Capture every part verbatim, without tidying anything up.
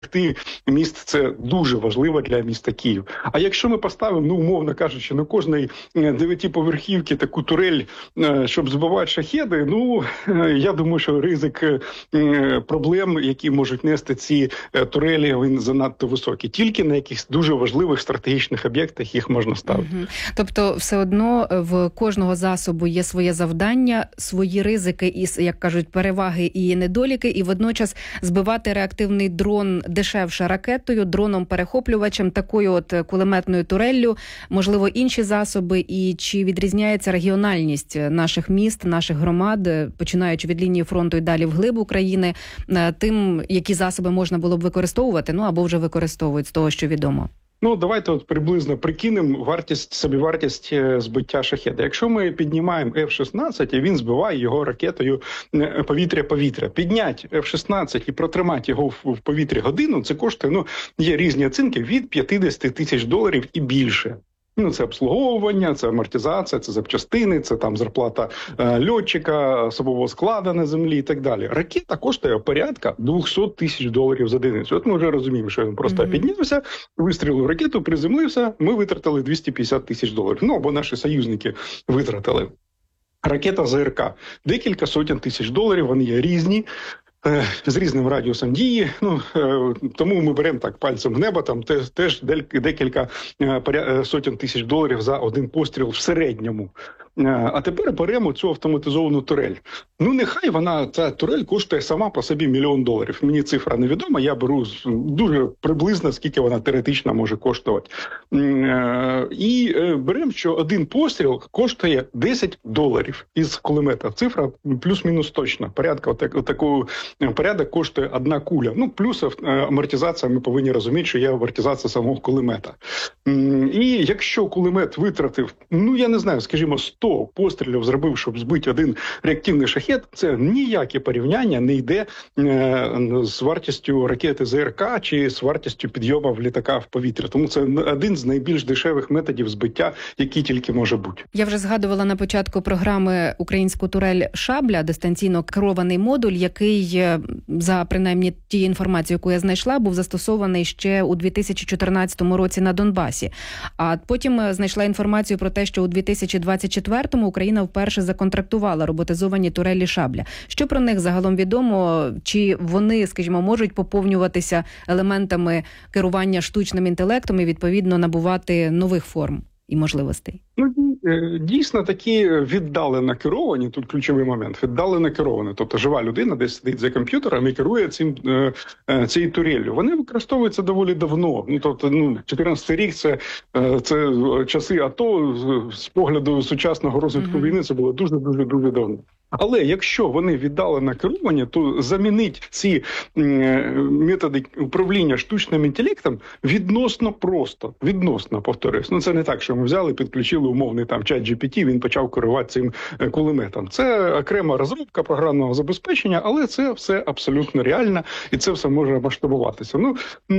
міст – це дуже важливо для міста Київ. А якщо ми поставимо, ну, умовно кажучи, на кожної дев'ятиповерхівки таку турель, щоб збивати шахеди, ну, я думаю, що ризик проблем, які можуть нести ці турелі, він занадто високий. Тільки на якихось дуже важливих стратегічних об'єктах їх можна ставити. Угу. Тобто, все одно в кожного засобу є своє завдання, свої ризики і, як кажуть, переваги і недоліки, і водночас збивати реактивний дрон дешевше ракетою, дроном-перехоплювачем, такою от кулеметною туреллю, можливо, інші засоби, і чи відрізняється регіональність наших міст, наших громад, починаючи від лінії фронту і далі вглиб України, тим, які засоби можна було б використовувати, ну або вже використовують з того, що відомо? Ну, давайте от приблизно прикинемо вартість, собівартість збиття шахеда. Якщо ми піднімаємо еф шістнадцять, і він збиває його ракетою повітря-повітря. Підняти еф шістнадцять і протримати його в повітрі годину, це коштує, ну, є різні оцінки, від п'ятдесят тисяч доларів і більше. Ну, це обслуговування, це амортизація, це запчастини, це там зарплата е, льотчика, особового складу на землі і так далі. Ракета коштує порядка двісті тисяч доларів за одиницю. От ми вже розуміємо, що він просто mm-hmm. піднявся, вистрілив ракету, приземлився, ми витратили двісті п'ятдесят тисяч доларів. Ну, або наші союзники витратили. Ракета ЗРК. Декілька сотень тисяч доларів, вони є різні. З різним радіусом дії, ну, тому ми беремо так пальцем в небо, там теж декілька сотень тисяч доларів за один постріл в середньому. А тепер беремо цю автоматизовану турель. Ну, нехай вона, ця турель коштує сама по собі мільйон доларів. Мені цифра невідома, я беру дуже приблизно, скільки вона теоретично може коштувати. І беремо, що один постріл коштує десять доларів із кулемета. Цифра плюс-мінус точно. Порядка, отак, отаку, порядок коштує одна куля. Ну, плюс амортизація, ми повинні розуміти, що є амортизація самого кулемета. І якщо кулемет витратив, ну, я не знаю, скажімо, сто пострілів зробив, щоб збити один реактивний шахед, це ніяке порівняння не йде е, з вартістю ракети ЗРК чи з вартістю підйому літака в повітря. Тому це один з найбільш дешевих методів збиття, який тільки може бути. Я вже згадувала на початку програми українську турель «Шабля», дистанційно керований модуль, який, за принаймні тією інформацією, яку я знайшла, був застосований ще у дві тисячі чотирнадцятому році на Донбасі. А потім знайшла інформацію про те, що у дві тисячі двадцять четвертому Україна вперше законтрактувала роботизовані турелі «Шабля». Що про них загалом відомо? Чи вони, скажімо, можуть поповнюватися елементами керування штучним інтелектом і, відповідно, набувати нових форм і можливостей? Ну, дійсно, такі віддалено керовані, тут ключовий момент, віддалено керовані. Тобто жива людина десь сидить за комп'ютером і керує цим, цією туреллю. Вони використовуються доволі давно. Ну, тобто, ну, чотирнадцятий рік – це, це часи АТО, з погляду сучасного розвитку mm-hmm. війни, це було дуже-дуже-дуже давно. Але якщо вони віддалено керовані, то замінити ці методи управління штучним інтелектом відносно просто. Відносно, повторюсь. Ну, це не так, що ми взяли, підключили умовний там чат джі пі ті, він почав керувати цим кулеметом. Це окрема розробка програмного забезпечення, але це все абсолютно реально, і це все може масштабуватися. Ну,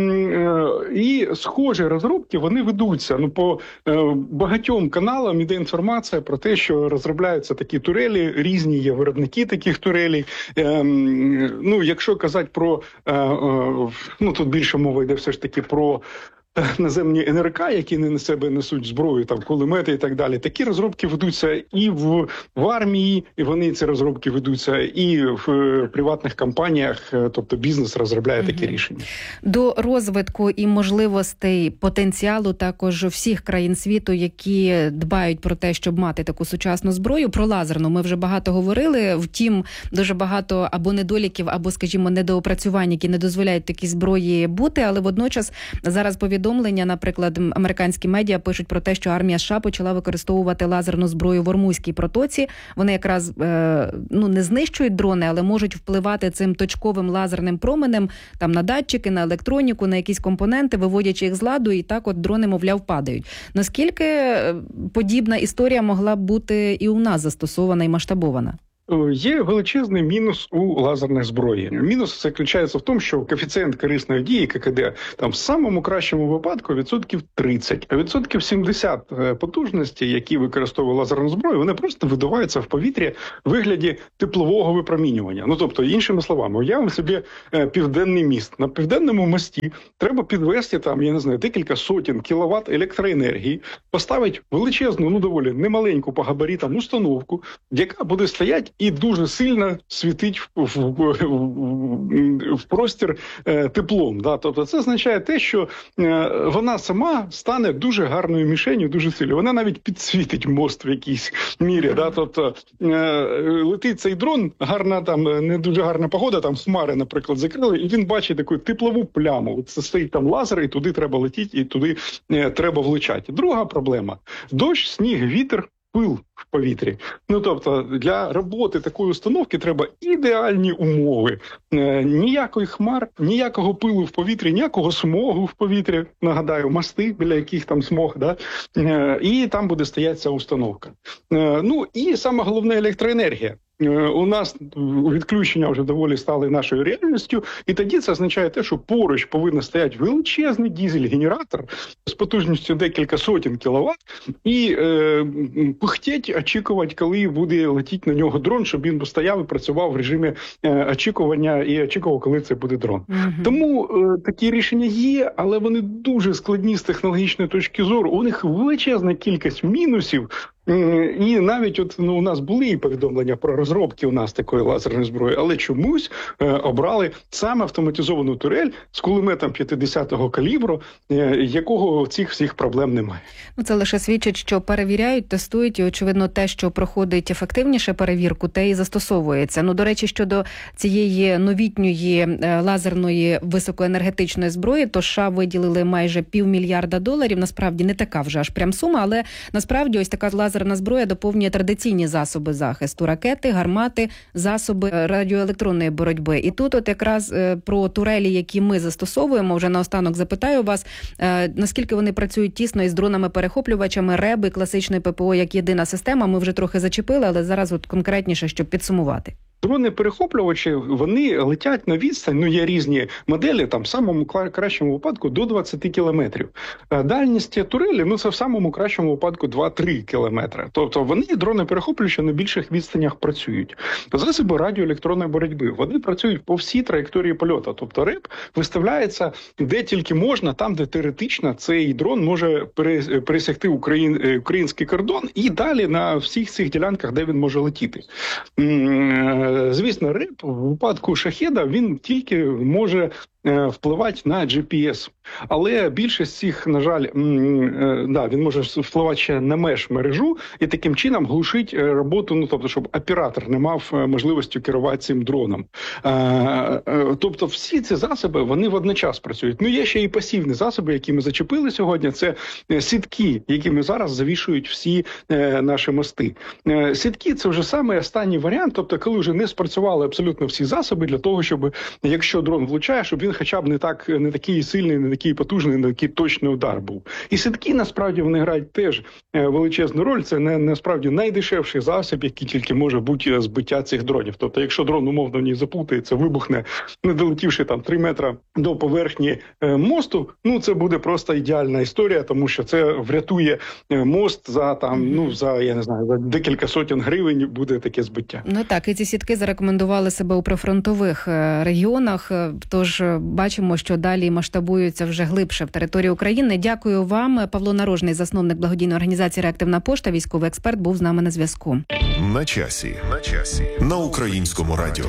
і схожі розробки, вони ведуться. Ну, по багатьом каналам іде інформація про те, що розробляються такі турелі, різні є виробники таких турелей. Ем, ну, якщо казати про, е, е, ну, тут більше мова йде все ж таки про наземні ен ер ка, які не на себе несуть зброю, там, кулемети і так далі. Такі розробки ведуться і в, в армії, і вони, ці розробки ведуться і в е, приватних компаніях, е, тобто бізнес розробляє угу. такі рішення. До розвитку і можливостей, потенціалу також всіх країн світу, які дбають про те, щоб мати таку сучасну зброю, про лазерну ми вже багато говорили, втім, дуже багато або недоліків, або, скажімо, недоопрацювань, які не дозволяють такій зброї бути, але водночас зараз повідомляють, Повідомлення, наприклад, американські медіа пишуть про те, що армія США почала використовувати лазерну зброю в Ормузькій протоці. Вони якраз е, ну, не знищують дрони, але можуть впливати цим точковим лазерним променем там, на датчики, на електроніку, на якісь компоненти, виводячи їх з ладу, і так от дрони, мовляв, падають. Наскільки подібна історія могла б бути і у нас застосована і масштабована? Є величезний мінус у лазерних зброї. Мінус заключається в тому, що коефіцієнт корисної дії, ККД, там в самому кращому випадку відсотків тридцять, а відсотків сімдесят потужності, які використовує лазерну зброю, вони просто видуваються в повітрі в вигляді теплового випромінювання. Ну, тобто, іншими словами, уявимо собі південний міст. На південному мості треба підвести там, я не знаю, декілька сотень кіловат електроенергії, поставити величезну, ну доволі немаленьку по габаритам установку, яка буде стояти і дуже сильно світить в, в, в, в простір е, теплом. Да? Тобто це означає те, що е, вона сама стане дуже гарною мішенью, дуже сильно. Вона навіть підсвітить мост в якійсь мірі. Да? Тобто е, летить цей дрон, гарна там, не дуже гарна погода, там хмари, наприклад, закрили, і він бачить таку теплову пляму. Це стоїть там лазер, і туди треба летіти, і туди е, треба влучати. Друга проблема – дощ, сніг, вітер, пил в повітрі. Ну, тобто, для роботи такої установки треба ідеальні умови. Е, ніякої хмар, ніякого пилу в повітрі, ніякого смогу в повітрі. Нагадаю, мости, біля яких там смог, да? Е, і там буде стояти ця установка. Е, ну, і саме головне – електроенергія. У нас відключення вже доволі стали нашою реальністю, і тоді це означає те, що поруч повинен стояти величезний дизель-генератор з потужністю декілька сотень кіловат і е, пихтеть, очікувати, коли буде летіти на нього дрон, щоб він стояв і працював в режимі е, очікування і очікував, коли це буде дрон. Mm-hmm. Тому е, такі рішення є, але вони дуже складні з технологічної точки зору. У них величезна кількість мінусів. І навіть от ну, у нас були і повідомлення про розробки у нас такої лазерної зброї, але чомусь е, обрали саме автоматизовану турель з кулеметом п'ятдесятого калібру, е, якого цих всіх проблем немає. Ну, це лише свідчить, що перевіряють, тестують, і, очевидно, те, що проходить ефективніше перевірку, те і застосовується. Ну, до речі, щодо цієї новітньої е, лазерної високоенергетичної зброї, то США виділили майже півмільярда доларів. Насправді не така вже аж прям сума, але насправді ось така лазерна Лазерна зброя доповнює традиційні засоби захисту – ракети, гармати, засоби радіоелектронної боротьби. І тут от якраз про турелі, які ми застосовуємо, вже наостанок запитаю вас, наскільки вони працюють тісно із дронами-перехоплювачами, РЕБ і класичної ППО як єдина система. Ми вже трохи зачепили, але зараз от конкретніше, щоб підсумувати. Дрони-перехоплювачі, вони летять на відстань, ну є різні моделі, там в самому кращому випадку до двадцять кілометрів. Дальність турелі, ну це в самому кращому випадку два-три кілометри. Тобто вони, дрони-перехоплювачі, на більших відстанях працюють. Засоби радіоелектронної боротьби, вони працюють по всій траєкторії польоту. Тобто РЕБ виставляється де тільки можна, там де теоретично цей дрон може пересягти україн, український кордон і далі на всіх цих ділянках, де він може летіти. Звісно, РЕБ в випадку шахеда, він тільки може впливати на джі пі ес. Але більшість цих, на жаль, да, він може впливати ще на меж-мережу і таким чином глушить роботу, ну, тобто, щоб оператор не мав можливості керувати цим дроном. Тобто, всі ці засоби, вони водночас працюють. Ну, є ще і пасивні засоби, які ми зачепили сьогодні. Це сітки, якими зараз завішують всі наші мости. Сітки – це вже саме останній варіант, тобто, коли вже не спрацювали абсолютно всі засоби для того, щоб, якщо дрон влучає, щоб він хоча б не так, не такий сильний, не такий потужний, не такий точний удар був. І сітки, насправді, вони грають теж величезну роль. Це, не, насправді, найдешевший засіб, який тільки може бути збиття цих дронів. Тобто, якщо дрон умовно в ній заплутається, вибухне, не долетівши там три метри до поверхні мосту, ну, це буде просто ідеальна історія, тому що це врятує мост за там, ну, за, я не знаю, за декілька сотень гривень буде таке збиття. Ну так, і ці сітки зарекомендували себе у прифронтових регіонах, тож бачимо, що далі масштабуються вже глибше в території України. Дякую вам. Павло Нарожний, засновник благодійної організації «Реактивна пошта», військовий експерт, був з нами на зв'язку. На часі. На часі. На Українському радіо.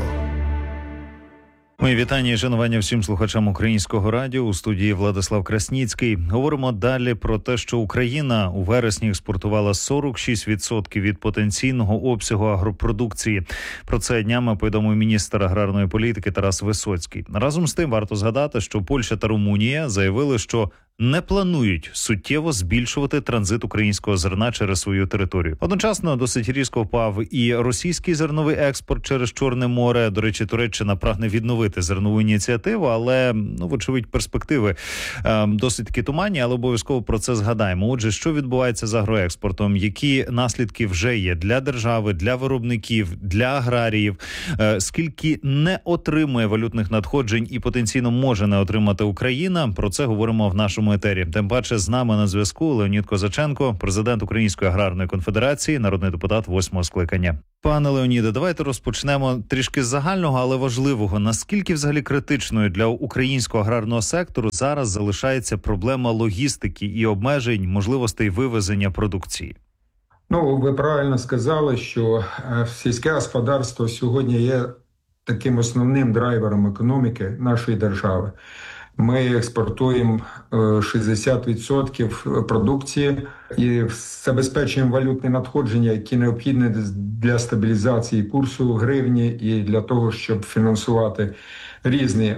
Мої вітання і шанування всім слухачам Українського радіо. У студії Владислав Красніцький. Говоримо далі про те, що Україна у вересні експортувала сорок шість відсотків від потенційного обсягу агропродукції. Про це днями повідомив міністр аграрної політики Тарас Висоцький. Разом з тим варто згадати, що Польща та Румунія заявили, що не планують суттєво збільшувати транзит українського зерна через свою територію. Одночасно досить різко впав і російський зерновий експорт через Чорне море. До речі, Туреччина прагне відновити зернову ініціативу, але, ну, вочевидь, перспективи е, досить таки туманні, але обов'язково про це згадаємо. Отже, що відбувається з агроекспортом? Які наслідки вже є для держави, для виробників, для аграріїв? Е, скільки не отримує валютних надходжень і потенційно може не отримати Україна? Про це говоримо в нашому етері. Тим паче з нами на зв'язку Леонід Козаченко, президент Української аграрної конфедерації, народний депутат восьмого скликання. Пане Леоніде, давайте розпочнемо трішки з загального, але важливого. Наскільки взагалі критичною для українського аграрного сектору зараз залишається проблема логістики і обмежень можливостей вивезення продукції? Ну, ви правильно сказали, що сільське господарство сьогодні є таким основним драйвером економіки нашої держави. Ми експортуємо шістдесят відсотків продукції і забезпечуємо валютне надходження, які необхідні для стабілізації курсу гривні і для того, щоб фінансувати різні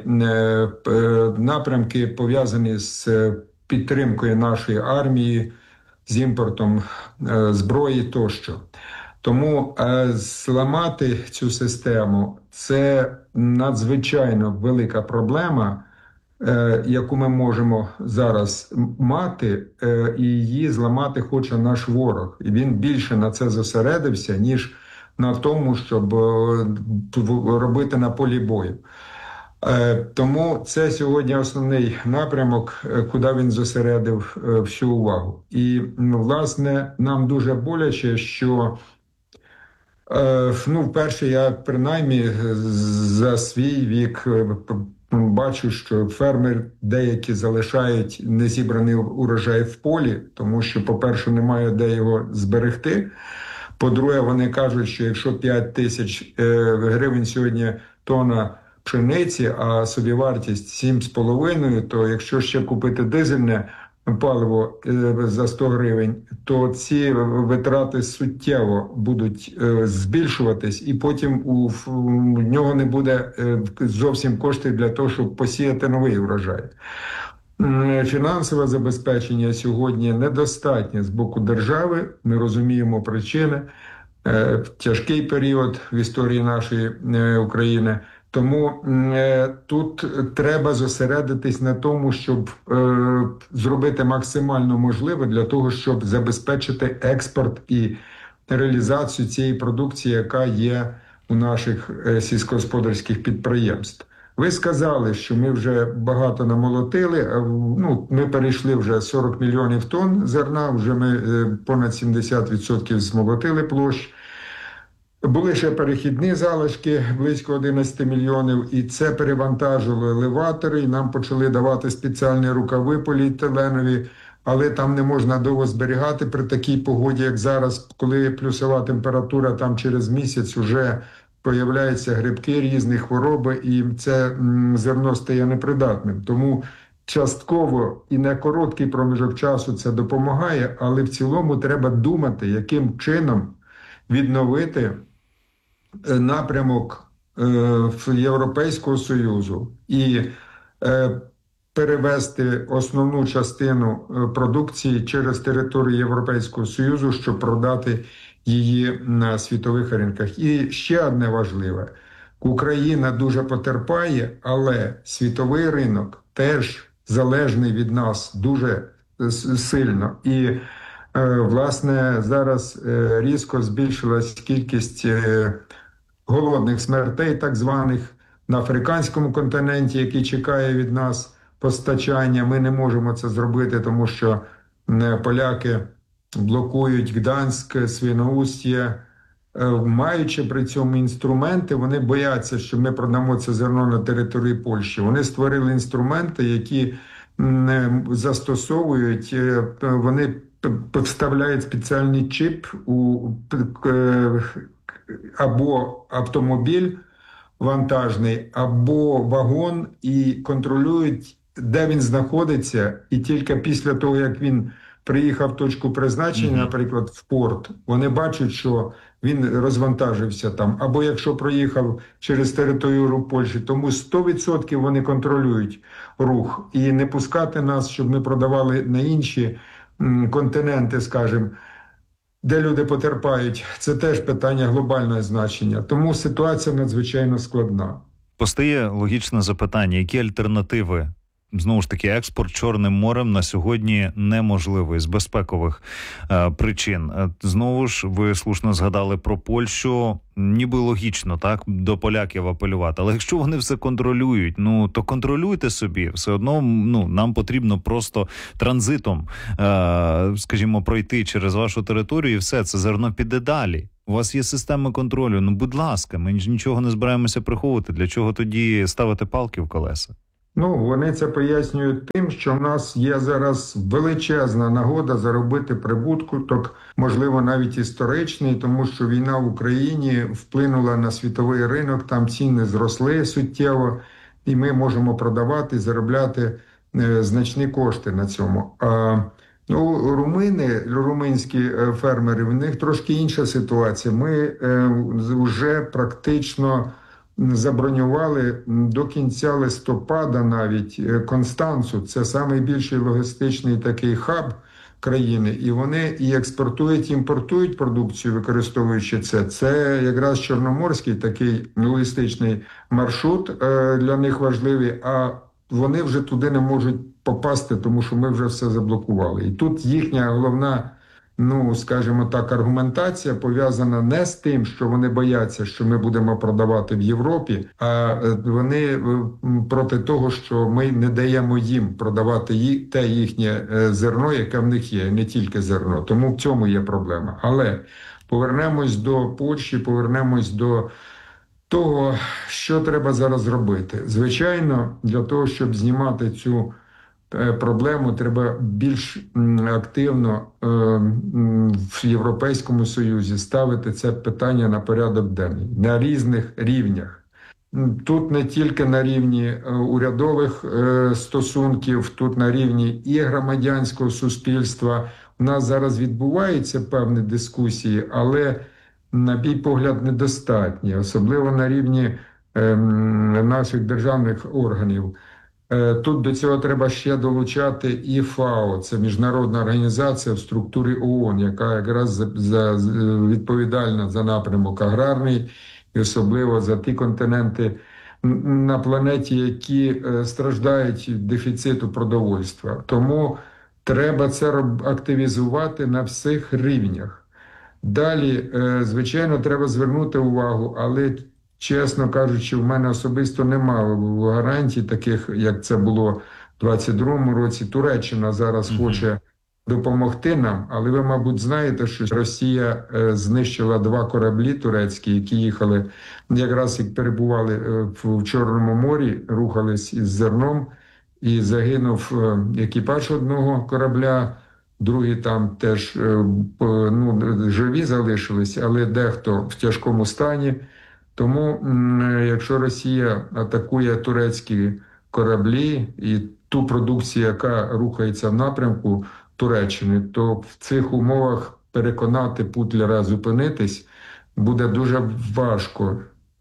напрямки, пов'язані з підтримкою нашої армії, з імпортом зброї тощо. Тому зламати цю систему – це надзвичайно велика проблема, яку ми можемо зараз мати, і її зламати хоче наш ворог. І він більше на це зосередився, ніж на тому, щоб робити на полі бою. Тому це сьогодні основний напрямок, куди він зосередив всю увагу. І, власне, нам дуже боляче, що, ну, вперше я принаймні за свій вік бачу, що фермери деякі залишають незібраний урожай в полі, тому що, по-перше, немає де його зберегти. По-друге, вони кажуть, що якщо п'ять тисяч гривень сьогодні тонна пшениці, а собівартість сім з половиною, то якщо ще купити дизельне паливо за сто гривень, то ці витрати суттєво будуть збільшуватись, і потім у, у нього не буде зовсім коштів для того, щоб посіяти новий урожай. Фінансове забезпечення сьогодні недостатнє з боку держави, ми розуміємо причини, тяжкий період в історії нашої України. Тому е, тут треба зосередитись на тому, щоб е, зробити максимально можливе для того, щоб забезпечити експорт і реалізацію цієї продукції, яка є у наших е, сільськогосподарських підприємств. Ви сказали, що ми вже багато намолотили, ну, ми перейшли вже сорок мільйонів тонн зерна, вже ми е, понад сімдесят відсотків змолотили площ. Були ще перехідні залишки, близько одинадцять мільйонів, і це перевантажило елеватори, і нам почали давати спеціальні рукави поліетиленові, але там не можна довго зберігати при такій погоді, як зараз, коли плюсова температура, там через місяць вже появляються грибки, різні хвороби, і це м, зерно стає непридатним. Тому частково і на короткий проміжок часу це допомагає, але в цілому треба думати, яким чином відновити напрямок е, Європейського Союзу і е, перевести основну частину продукції через територію Європейського Союзу, щоб продати її на світових ринках. І ще одне важливе. Україна дуже потерпає, але світовий ринок теж залежний від нас дуже сильно. І власне, зараз різко збільшилась кількість голодних смертей, так званих, на африканському континенті, який чекає від нас постачання. Ми не можемо це зробити, тому що поляки блокують Гданськ, Свіноустя. Маючи при цьому інструменти, вони бояться, що ми продамо це зерно на території Польщі. Вони створили інструменти, які застосовують, вони вставляють спеціальний чіп у або автомобіль вантажний, або вагон, і контролюють, де він знаходиться, і тільки після того, як він приїхав в точку призначення, наприклад, в порт, вони бачать, що він розвантажився там. Або якщо проїхав через територію Польщі, тому сто відсотків вони контролюють рух. І не пускати нас, щоб ми продавали на інші м, континенти, скажімо, де люди потерпають, це теж питання глобального значення. Тому ситуація надзвичайно складна. Постає логічне запитання, які альтернативи? Знову ж таки, експорт Чорним морем на сьогодні неможливий з безпекових е, причин. Знову ж, ви слушно згадали про Польщу, ніби логічно, так, до поляків апелювати. Але якщо вони все контролюють, ну, то контролюйте собі. Все одно, ну, нам потрібно просто транзитом, е, скажімо, пройти через вашу територію і все, це зерно піде далі. У вас є система контролю, ну, будь ласка, ми нічого не збираємося приховувати. Для чого тоді ставити палки в колеса? Ну, вони це пояснюють тим, що в нас є зараз величезна нагода заробити прибуток, можливо, навіть історичний, тому що війна в Україні вплинула на світовий ринок, там ціни зросли суттєво, і ми можемо продавати, заробляти е, значні кошти на цьому. А ну, румини, румунські фермери, в них трошки інша ситуація. Ми е, вже практично забронювали до кінця листопада навіть Констанцу. Це найбільший логістичний такий хаб країни. І вони і експортують, і імпортують продукцію, використовуючи це. Це якраз чорноморський такий логістичний маршрут для них важливий, а вони вже туди не можуть попасти, тому що ми вже все заблокували. І тут їхня головна, ну, скажімо так, аргументація пов'язана не з тим, що вони бояться, що ми будемо продавати в Європі, а вони проти того, що ми не даємо їм продавати те їхнє зерно, яке в них є, не тільки зерно. Тому в цьому є проблема. Але повернемось до Польщі, повернемось до того, що треба зараз робити. Звичайно, для того, щоб знімати цю проблему, треба більш активно в Європейському Союзі ставити це питання на порядок денний, на різних рівнях. Тут не тільки на рівні урядових стосунків, тут на рівні і громадянського суспільства. У нас зараз відбуваються певні дискусії, але, на мій погляд, недостатні, особливо на рівні наших державних органів. Тут до цього треба ще долучати і ФАО, це міжнародна організація в структурі ООН, яка якраз за, за, відповідальна за напрямок аграрний, і особливо за ті континенти на планеті, які страждають від дефіциту продовольства. Тому треба це активізувати на всіх рівнях. Далі, звичайно, треба звернути увагу, але, чесно кажучи, в мене особисто немає гарантій таких, як це було в двадцять другому році. Туреччина зараз mm-hmm. хоче допомогти нам, але ви, мабуть, знаєте, що Росія знищила два кораблі турецькі, які їхали, якраз як перебували в Чорному морі, рухались із зерном, і загинув екіпаж одного корабля, другі там теж ну, живі залишились, але дехто в тяжкому стані. Тому, якщо Росія атакує турецькі кораблі і ту продукцію, яка рухається в напрямку Туреччини, то в цих умовах переконати Путлера зупинитись буде дуже важко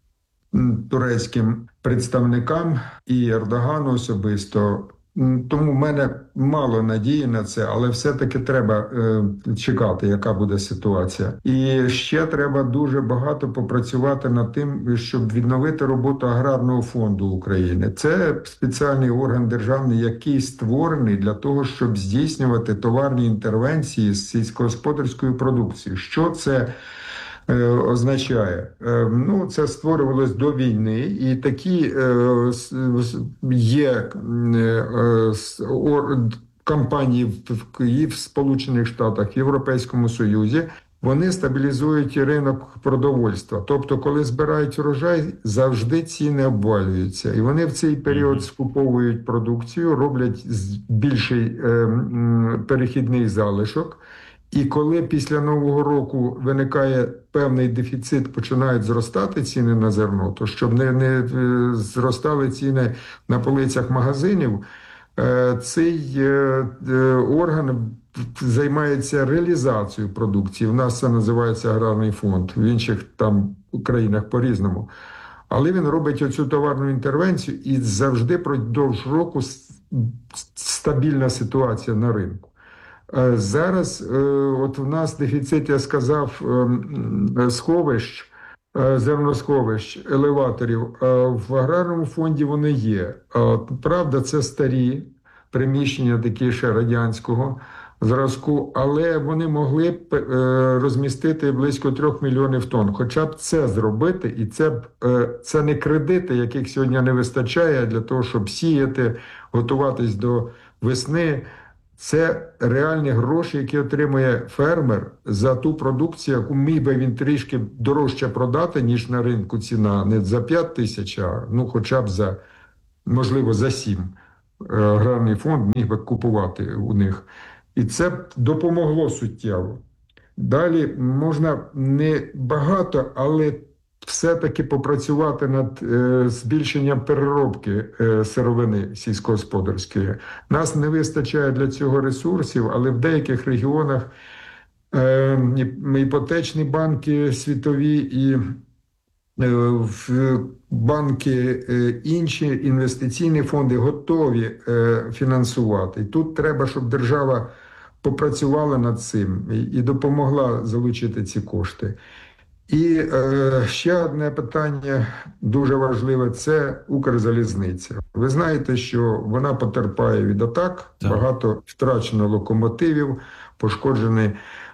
турецьким представникам і Ердогану особисто. Тому в мене мало надії на це, але все-таки треба е, чекати, яка буде ситуація. І ще треба дуже багато попрацювати над тим, щоб відновити роботу Аграрного фонду України. Це спеціальний орган державний, який створений для того, щоб здійснювати товарні інтервенції з сільськогосподарською продукцією. Що це Е, означає? Е, ну, це створювалось до війни, і такі е, є е, о, компанії в, і в Сполучених Штатах, в Європейському Союзі. Вони стабілізують ринок продовольства. Тобто, коли збирають урожай, завжди ціни обвалюються. І вони в цей період скуповують продукцію, роблять більший е, перехідний залишок. І коли після Нового року виникає певний дефіцит, починають зростати ціни на зерно, то щоб не, не зростали ціни на полицях магазинів, цей орган займається реалізацією продукції. У нас це називається аграрний фонд, в інших там країнах по-різному. Але він робить оцю товарну інтервенцію і завжди продовж року стабільна ситуація на ринку. Зараз от в нас дефіцит, я сказав, сховищ, зерносховищ, елеваторів. В аграрному фонді вони є. Правда, це старі приміщення, такі ще радянського зразку, але вони могли б розмістити близько трьох мільйонів тонн. Хоча б це зробити, і це, це не кредити, яких сьогодні не вистачає для того, щоб сіяти, готуватись до весни. Це реальні гроші, які отримує фермер за ту продукцію, яку міг би він трішки дорожче продати, ніж на ринку ціна. Не за п'ять тисяч, а ну, хоча б за, можливо, за сім. Аграрний фонд міг би купувати у них. І це б допомогло суттєво. Далі можна не багато, але все-таки попрацювати над е, збільшенням переробки е, сировини сільськогосподарської. Нас не вистачає для цього ресурсів, але в деяких регіонах е, іпотечні банки світові і е, в банки е, інші інвестиційні фонди готові е, фінансувати. І тут треба, щоб держава попрацювала над цим і, і допомогла залучити ці кошти. І е, ще одне питання дуже важливе – це Укрзалізниця. Ви знаєте, що вона потерпає від атак, так. Багато втрачено локомотивів, пошкоджені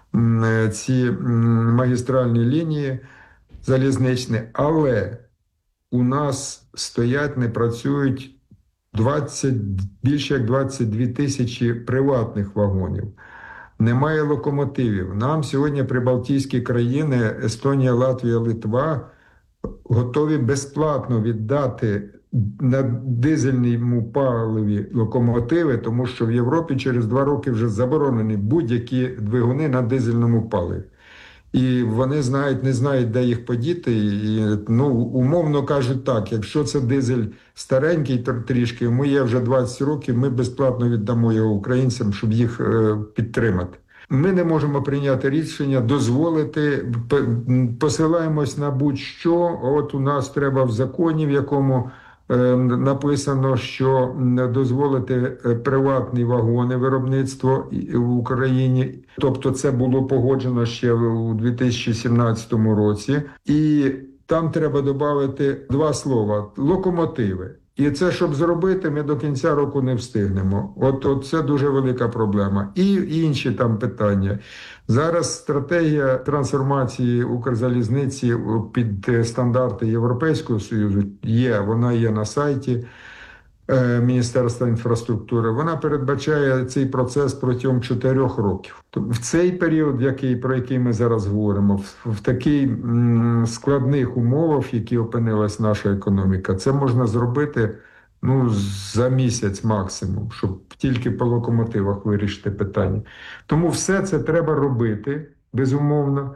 м, ці м, магістральні лінії залізничні, але у нас стоять, не працюють двадцять, більше як двадцять дві тисячі приватних вагонів. Немає локомотивів. Нам сьогодні прибалтійські країни, Естонія, Латвія, Литва, готові безплатно віддати на дизельному паливі локомотиви, тому що в Європі через два роки вже заборонені будь-які двигуни на дизельному паливі. І вони знають, не знають, де їх подіти. І, ну, умовно кажуть так, якщо це дизель старенький трішки, йому є вже двадцять років, ми безплатно віддамо його українцям, щоб їх е, підтримати. Ми не можемо прийняти рішення, дозволити, посилаємось на будь-що. От у нас треба в законі, в якому е, написано, що дозволити приватні вагони виробництво в Україні. Тобто це було погоджено ще у дві тисячі сімнадцятому році. І там треба додати два слова – локомотиви. І це, щоб зробити, ми до кінця року не встигнемо. От, от це дуже велика проблема. І інші там питання. Зараз стратегія трансформації Укрзалізниці під стандарти Європейського Союзу є, вона є на сайті Міністерства інфраструктури. Вона передбачає цей процес протягом чотирьох років. В цей період, який, про який ми зараз говоримо, в, в таких складних умовах, в які опинилась наша економіка, це можна зробити ну, за місяць максимум, щоб тільки по локомотивах вирішити питання. Тому все це треба робити, безумовно.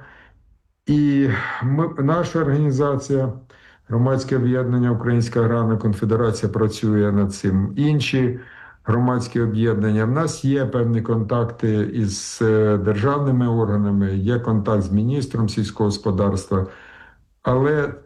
І ми, наша організація, Громадське об'єднання Українська аграрна конфедерація працює над цим. Інші громадські об'єднання. В нас є певні контакти із державними органами, є контакт з міністром сільського господарства, але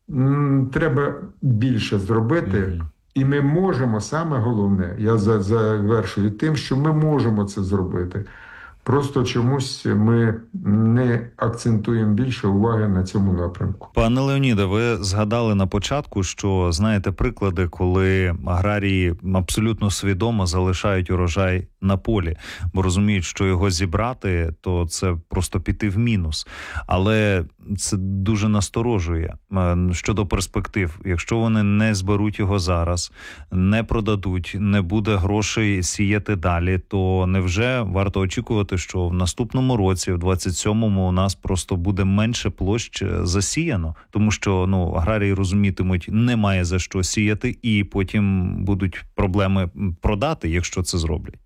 м, треба більше зробити. Mm-hmm. І ми можемо, саме головне, я завершую тим, що ми можемо це зробити. Просто чомусь ми не акцентуємо більше уваги на цьому напрямку. Пане Леоніде, ви згадали на початку, що знаєте приклади, коли аграрії абсолютно свідомо залишають урожай на полі, бо розуміють, що його зібрати, то це просто піти в мінус. Але це дуже насторожує щодо перспектив. Якщо вони не зберуть його зараз, не продадуть, не буде грошей сіяти далі, то невже варто очікувати, що в наступному році, в двадцять сьомому, у нас просто буде менше площ засіяно? Тому що ну, аграрії розумітимуть, немає за що сіяти, і потім будуть проблеми продати, якщо це зроблять.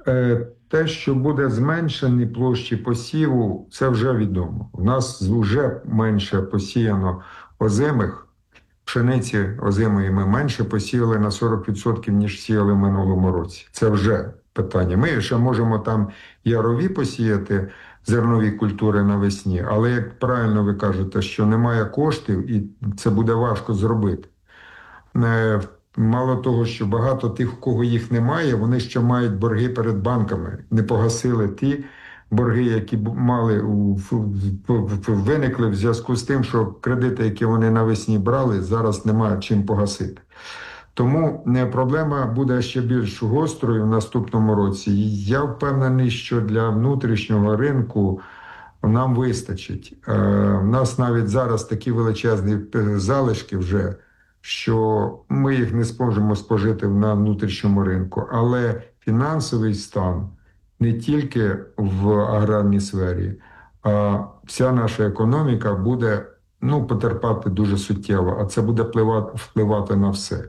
Те, що буде зменшені площі посіву, це вже відомо. У нас вже менше посіяно озимих, пшениці озимої ми менше посіяли на сорок відсотків, ніж сіяли в минулому році. Це вже питання. Ми ще можемо там ярові посіяти, зернові культури навесні, але, як правильно ви кажете, що немає коштів і це буде важко зробити. Мало того, що багато тих, у кого їх немає, вони ще мають борги перед банками. Не погасили ті борги, які мали виникли в зв'язку з тим, що кредити, які вони навесні брали, зараз немає чим погасити. Тому проблема буде ще більш гострою в наступному році. І я впевнений, що для внутрішнього ринку нам вистачить. У нас навіть зараз такі величезні залишки вже, що ми їх не зможемо спожити на внутрішньому ринку. Але фінансовий стан не тільки в аграрній сфері, а вся наша економіка буде ну, потерпати дуже суттєво, а це буде впливати, впливати на все,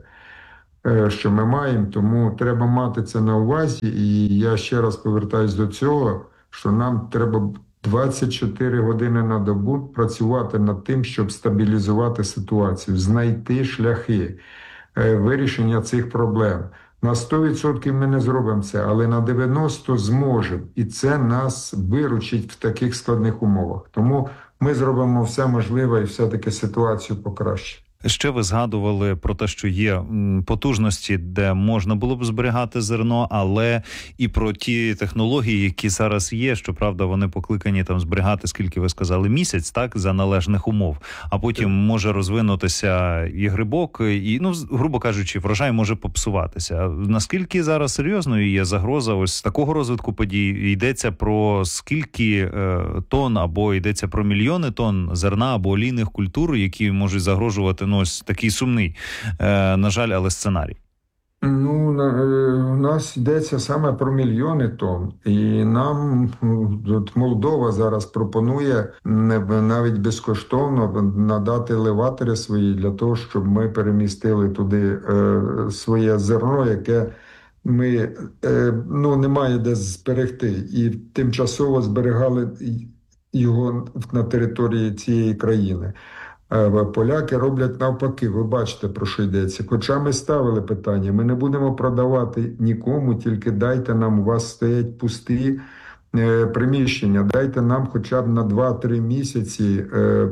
що ми маємо. Тому треба мати це на увазі. І я ще раз повертаюсь до цього, що нам треба двадцять чотири години на добу працювати над тим, щоб стабілізувати ситуацію, знайти шляхи вирішення цих проблем. На сто відсотків ми не зробимо це, але на дев'яносто відсотків зможемо. І це нас виручить в таких складних умовах. Тому ми зробимо все можливе і все-таки ситуацію покращимо. Ще ви згадували про те, що є потужності, де можна було б зберігати зерно, але і про ті технології, які зараз є, щоправда, вони покликані там зберігати, скільки ви сказали, місяць, так, за належних умов, а потім може розвинутися і грибок, і, ну, грубо кажучи, врожай може попсуватися. Наскільки зараз серйозною є загроза ось такого розвитку подій? Йдеться про скільки е, тонн, або йдеться про мільйони тонн зерна або олійних культур, які можуть загрожувати, ну, ось такий сумний, е, на жаль, але сценарій. Ну, у нас йдеться саме про мільйони тонн. І нам от Молдова зараз пропонує навіть безкоштовно надати елеватори свої для того, щоб ми перемістили туди е, своє зерно, яке ми, е, ну, немає де зберегти. І тимчасово зберігали його на території цієї країни. Поляки роблять навпаки, ви бачите, про що йдеться. Хоча ми ставили питання, ми не будемо продавати нікому, тільки дайте нам, у вас стоять пусті е, приміщення, дайте нам хоча б на два-три місяці е,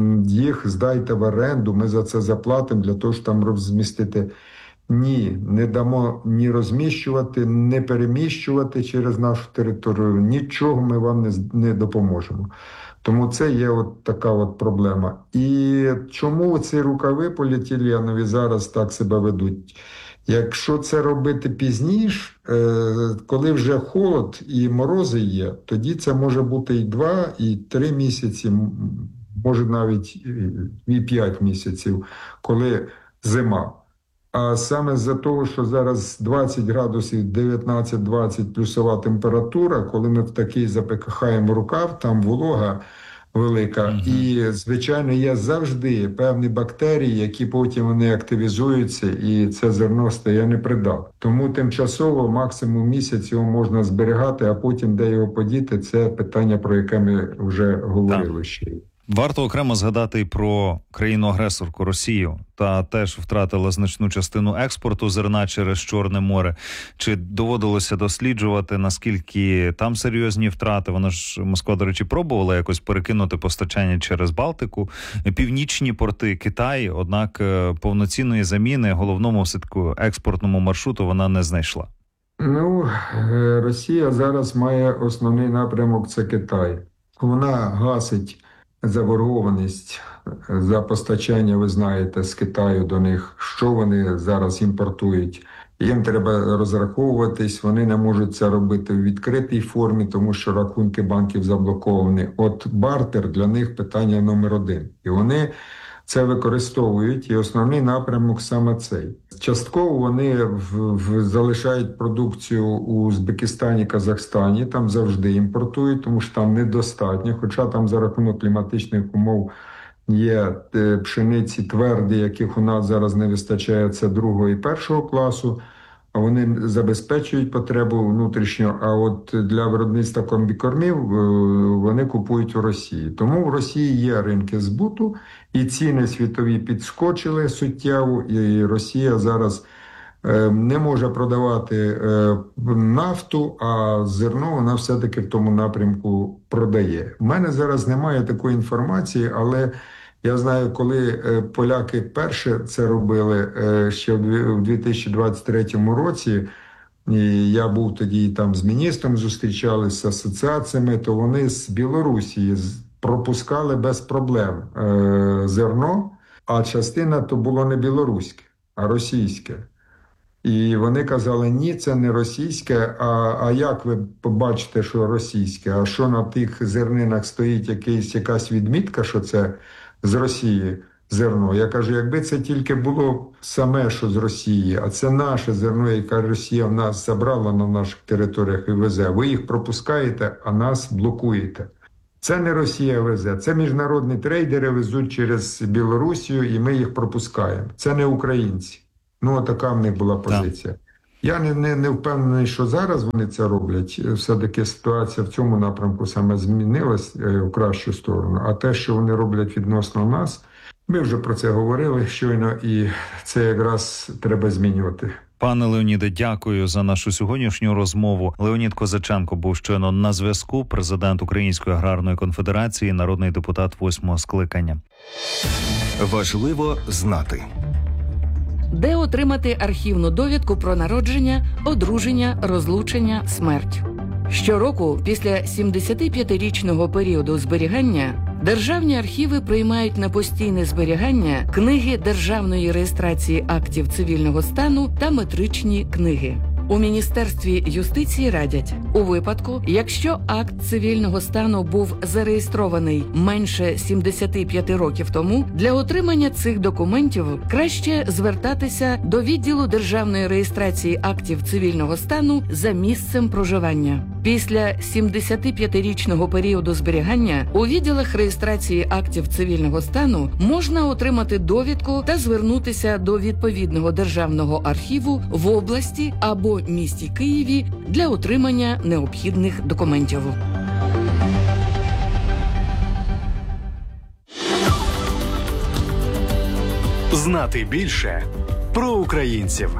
їх здайте в оренду, ми за це заплатимо для того, щоб там розмістити. Ні, не дамо ні розміщувати, не переміщувати через нашу територію, нічого ми вам не, не допоможемо. Тому це є от така от проблема. І чому ці рукави поліетиленові зараз так себе ведуть? Якщо це робити пізніше, коли вже холод і морози є, тоді це може бути і два, і три місяці, може навіть і п'ять місяців, коли зима. А саме з-за того, що зараз двадцять градусів, дев'ятнадцять-двадцять плюсова температура, коли ми в такий запихаємо рукав, там волога велика. Uh-huh. І, звичайно, є завжди певні бактерії, які потім вони активізуються, і це зерно стає непридатним. Тому тимчасово максимум місяць його можна зберігати, а потім де його подіти, це питання, про яке ми вже говорили uh-huh. ще. Варто окремо згадати і про країну-агресорку Росію. Та теж втратила значну частину експорту зерна через Чорне море. Чи доводилося досліджувати, наскільки там серйозні втрати? Вона ж, Москва, до речі, пробувала якось перекинути постачання через Балтику. Північні порти, Китай, однак повноцінної заміни головному все-таки експортному маршруту вона не знайшла. Ну, Росія зараз має основний напрямок – це Китай. Вона гасить заборгованість за постачання, ви знаєте, з Китаю до них, що вони зараз імпортують. Їм треба розраховуватись, вони не можуть це робити в відкритій формі, тому що рахунки банків заблоковані. От бартер для них питання номер один. І вони це використовують, і основний напрямок саме цей. Частково вони в, в, залишають продукцію у Узбекистані, Казахстані, там завжди імпортують, тому що там недостатньо, хоча там за рахунок кліматичних умов є пшениці тверді, яких у нас зараз не вистачає, це другого і першого класу, а вони забезпечують потребу внутрішньо, а от для виробництва комбікормів вони купують у Росії. Тому в Росії є ринки збуту, і ціни світові підскочили суттєво, і Росія зараз не може продавати нафту, а зерно вона все-таки в тому напрямку продає. У мене зараз немає такої інформації, але я знаю, коли поляки перше це робили ще в дві тисячі двадцять третьому році, і я був тоді там з міністром, зустрічалися з асоціаціями, то вони з Білорусі пропускали без проблем зерно, а частина то було не білоруське, а російське. І вони казали, ні, це не російське, а, а як ви побачите, що російське? А що на тих зернинах стоїть якийсь, якась відмітка, що це з Росії зерно? Я кажу, якби це тільки було саме, що з Росії, а це наше зерно, яке Росія в нас забрала на наших територіях і везе. Ви їх пропускаєте, а нас блокуєте. Це не Росія везе, це міжнародні трейдери везуть через Білорусію, і ми їх пропускаємо. Це не українці. Ну, така в них була позиція. Так. Я не, не, не впевнений, що зараз вони це роблять. Все-таки ситуація в цьому напрямку саме змінилась в кращу сторону. А те, що вони роблять відносно нас, ми вже про це говорили щойно, і це якраз треба змінювати. Пане Леоніде, дякую за нашу сьогоднішню розмову. Леонід Козаченко був щойно на зв'язку, президент Української аграрної конфедерації, народний депутат восьмого скликання. Важливо знати. Де отримати архівну довідку про народження, одруження, розлучення, смерть? Щороку, після сімдесятип'ятирічного періоду зберігання, державні архіви приймають на постійне зберігання книги державної реєстрації актів цивільного стану та метричні книги. У Міністерстві юстиції радять, у випадку, якщо акт цивільного стану був зареєстрований менше сімдесят п'ять років тому, для отримання цих документів краще звертатися до відділу державної реєстрації актів цивільного стану за місцем проживання. Після сімдесятип'ятирічного періоду зберігання у відділах реєстрації актів цивільного стану можна отримати довідку та звернутися до відповідного державного архіву в області або місті Києві для отримання необхідних документів. Знати більше про українців.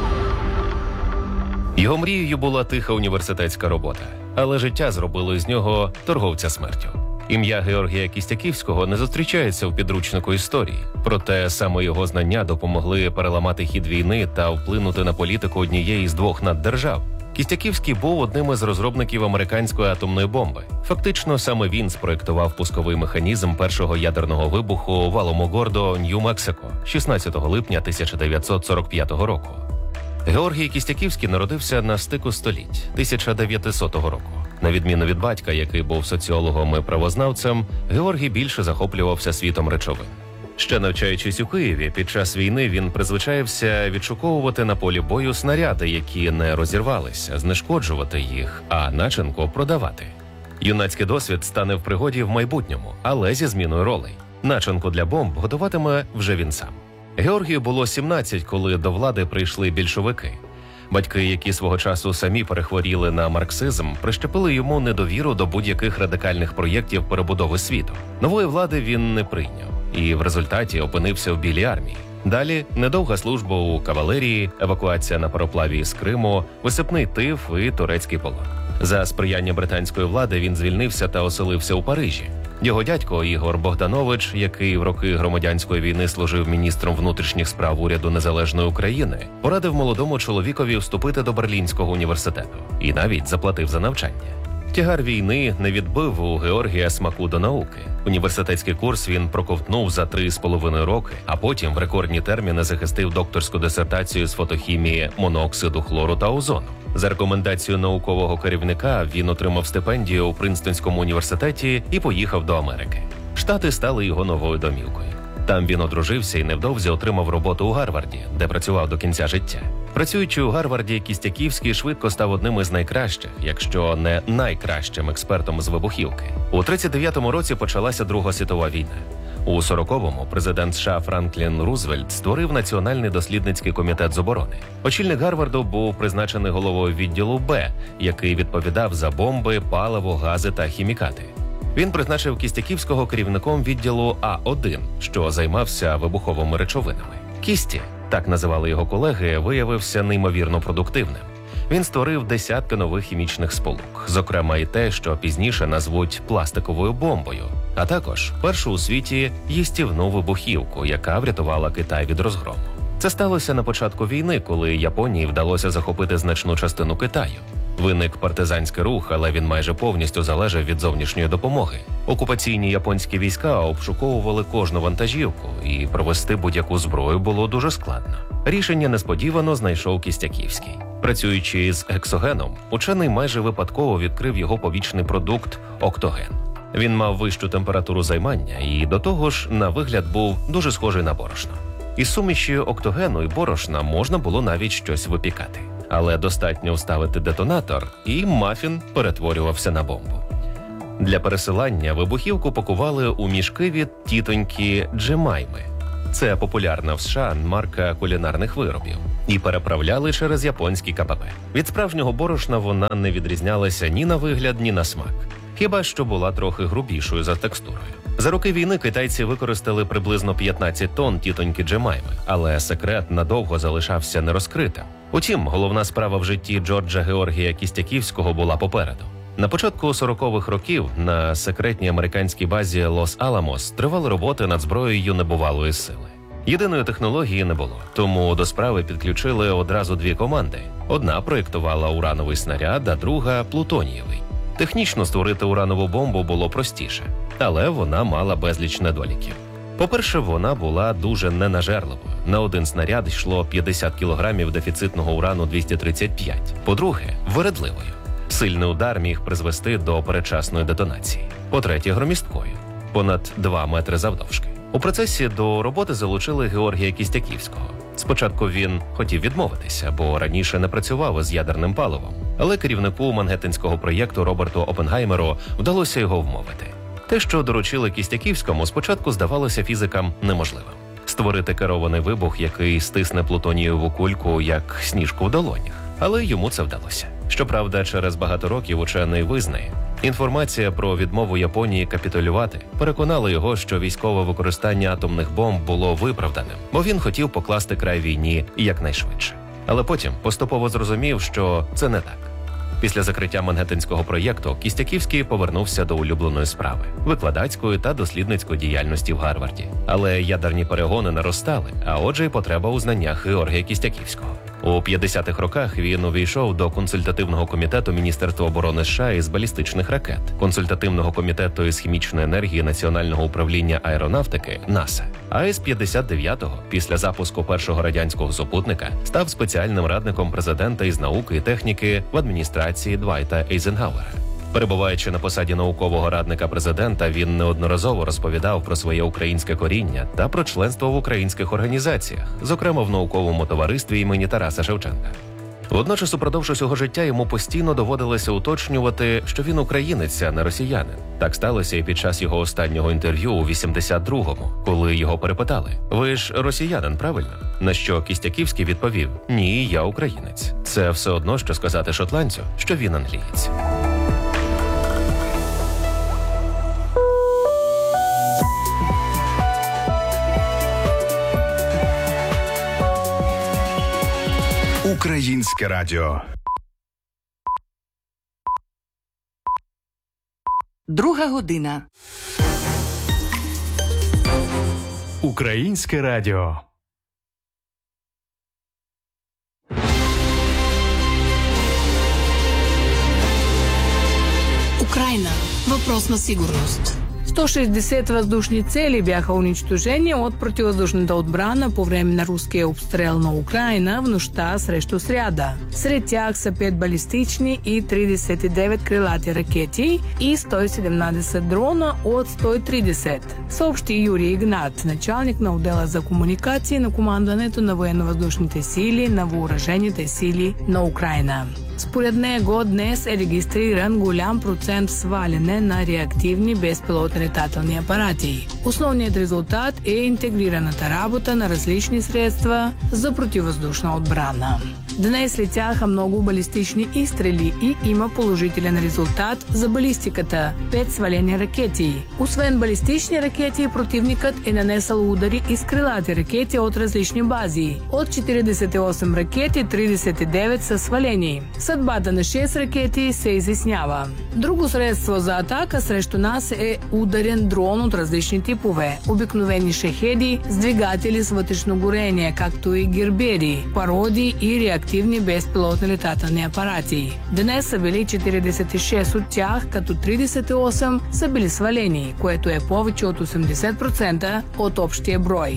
Його мрією була тиха університетська робота, але життя зробило з нього торговця смертю. Ім'я Георгія Кістяківського не зустрічається в підручнику історії, проте саме його знання допомогли переламати хід війни та вплинути на політику однієї з двох наддержав. Кістяківський був одним із розробників американської атомної бомби. Фактично, саме він спроєктував пусковий механізм першого ядерного вибуху в Аламогордо, Нью-Мексико, шістнадцятого липня тисяча дев'ятсот сорок п'ятого року. Георгій Кістяківський народився на стику століть тисяча дев'ятисотого року. На відміну від батька, який був соціологом і правознавцем, Георгій більше захоплювався світом речовин. Ще навчаючись у Києві, під час війни він призвичаєвся відшуковувати на полі бою снаряди, які не розірвалися, знешкоджувати їх, а начинку продавати. Юнацький досвід стане в пригоді в майбутньому, але зі зміною ролей. Начинку для бомб готуватиме вже він сам. Георгію було сімнадцять, коли до влади прийшли більшовики. Батьки, які свого часу самі перехворіли на марксизм, прищепили йому недовіру до будь-яких радикальних проєктів перебудови світу. Нової влади він не прийняв і в результаті опинився в Білій армії. Далі недовга служба у кавалерії, евакуація на пароплаві з Криму, висипний тиф і турецький полон. За сприяння британської влади він звільнився та оселився у Парижі. Його дядько Ігор Богданович, який в роки громадянської війни служив міністром внутрішніх справ уряду Незалежної України, порадив молодому чоловікові вступити до Берлінського університету і навіть заплатив за навчання. Тягар війни не відбив у Георгія смаку до науки. Університетський курс він проковтнув за три з половиною роки, а потім в рекордні терміни захистив докторську дисертацію з фотохімії монооксиду хлору та озону. За рекомендацією наукового керівника він отримав стипендію у Принстонському університеті і поїхав до Америки. Штати стали його новою домівкою. Там він одружився і невдовзі отримав роботу у Гарварді, де працював до кінця життя. Працюючи у Гарварді, Кістяківський швидко став одним із найкращих, якщо не найкращим експертом з вибухівки. У тридцять дев'ятому році почалася Друга світова війна. У сороковому президент США Франклін Рузвельт створив Національний дослідницький комітет з оборони. Очільник Гарварду був призначений головою відділу Б, який відповідав за бомби, паливо, гази та хімікати. Він призначив Кістяківського керівником відділу А один, що займався вибуховими речовинами. Кісті так називали його колеги, виявився неймовірно продуктивним. Він створив десятки нових хімічних сполук, зокрема і те, що пізніше назвуть пластиковою бомбою, а також першу у світі їстівну вибухівку, яка врятувала Китай від розгрому. Це сталося на початку війни, коли Японії вдалося захопити значну частину Китаю. Виник партизанський рух, але він майже повністю залежав від зовнішньої допомоги. Окупаційні японські війська обшуковували кожну вантажівку, і провести будь-яку зброю було дуже складно. Рішення несподівано знайшов Кістяківський. Працюючи з гексогеном, учений майже випадково відкрив його побічний продукт – октоген. Він мав вищу температуру займання і до того ж на вигляд був дуже схожий на борошно. Із суміші октогену і борошна можна було навіть щось випікати. Але достатньо вставити детонатор, і мафін перетворювався на бомбу. Для пересилання вибухівку пакували у мішки від тітоньки Джемайми. Це популярна в США марка кулінарних виробів. І переправляли через японський ка пе пе. Від справжнього борошна вона не відрізнялася ні на вигляд, ні на смак. Хіба що була трохи грубішою за текстурою. За роки війни китайці використали приблизно п'ятнадцять тонн тітоньки Джемайми, але секрет надовго залишався нерозкритим. Утім, головна справа в житті Джорджа Георгія Кістяківського була попереду. На початку сорокових років на секретній американській базі Лос-Аламос тривали роботи над зброєю небувалої сили. Єдиної технології не було, тому до справи підключили одразу дві команди. Одна проєктувала урановий снаряд, а друга – плутонієвий. Технічно створити уранову бомбу було простіше, але вона мала безліч недоліків. По-перше, вона була дуже ненажерливою. На один снаряд йшло п'ятдесят кілограмів дефіцитного урану двісті тридцять п'ять. По-друге, вередливою. Сильний удар міг призвести до передчасної детонації. По-третє, громісткою. Понад два метри завдовжки. У процесі до роботи залучили Георгія Кістяківського. Спочатку він хотів відмовитися, бо раніше не працював із ядерним паливом. Але керівнику Мангеттенського проєкту Роберту Оппенгеймеру вдалося його вмовити. Те, що доручили Кістяківському, спочатку здавалося фізикам неможливим. Створити керований вибух, який стисне плутонієву кульку, як сніжку в долонях. Але йому це вдалося. Щоправда, через багато років учений визнає, інформація про відмову Японії капітулювати переконала його, що військове використання атомних бомб було виправданим, бо він хотів покласти край війні якнайшвидше. Але потім поступово зрозумів, що це не так. Після закриття Мангеттенського проєкту Кістяківський повернувся до улюбленої справи – викладацької та дослідницької діяльності в Гарварді. Але ядерні перегони наростали, а отже й потреба у знаннях Георгія Кістяківського. У п'ятдесятих роках він увійшов до консультативного комітету Міністерства оборони США із балістичних ракет, консультативного комітету із хімічної енергії Національного управління аеронавтики НАСА. А із п'ятдесят дев'ятого, після запуску першого радянського супутника, став спеціальним радником президента із науки і техніки в адміністрації Двайта Ейзенгауера. Перебуваючи на посаді наукового радника президента, він неодноразово розповідав про своє українське коріння та про членство в українських організаціях, зокрема в науковому товаристві імені Тараса Шевченка. Водночас упродовж усього життя йому постійно доводилося уточнювати, що він українець, а не росіянин. Так сталося і під час його останнього інтерв'ю у вісімдесят другому, коли його перепитали: «Ви ж росіянин, правильно?» На що Кістяківський відповів: «Ні, я українець». Це все одно, що сказати шотландцю, що він англієць. Українське радіо. Друга година. Українське радіо. Украина. Въпрос на сигурност. сто шестьдесят въздушни цели бяха унищожени от противовъздушната отбрана по време на руския обстрел на Украина в нощта срещу сряда. Сред тях са пет балистични и тридесет и девет крилати ракети и сто и седемнадесет дрона от сто и тридесет. Съобщи Юрий Игнат, началник на отдела за комуникации на командването на военно-въздушните сили на въоръжените сили на Украина. Според него днес е регистриран голям процент сваляне на реактивни безпилотни летателни апарати. Основният резултат е интегрираната работа на различни средства за противовъздушна отбрана. Днес летяха много балистични изстрели и има положителен резултат за балистиката – пет свалени ракети. Освен балистични ракети, противникът е нанесъл удари и с крилати ракети от различни бази. От четиридесет и осем ракети, тридесет и девет са свалени. Съдбата на шест ракети се изяснява. Друго средство за атака срещу нас е ударен дрон от различни типове. Обикновени шахеди с двигатели с вътрешно горение, както и гербери, пароди и реактивни безпилотни летателни апарати. Днес са били четиридесет и шест от тях, като тридесет и осем са били свалени, което е повече от осемдесет процента от общия брой.